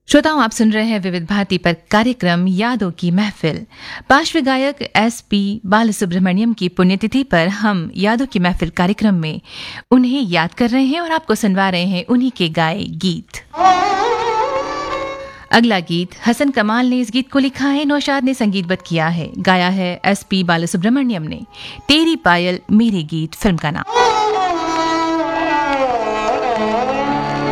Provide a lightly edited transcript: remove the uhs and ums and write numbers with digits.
श्रोताओं, आप सुन रहे हैं विविध भारती पर कार्यक्रम यादों की महफिल। पार्श्व गायक SP बालसुब्रमण्यम की पुण्यतिथि पर हम यादों की महफिल कार्यक्रम में उन्हें याद कर रहे हैं और आपको सुनवा रहे हैं उन्हीं के गाए गीत। अगला गीत हसन कमाल ने इस गीत को लिखा है, नौशाद ने संगीतबद्ध किया है, गाया है SP बालसुब्रमण्यम ने। तेरी पायल मेरे गीत फिल्म का नाम।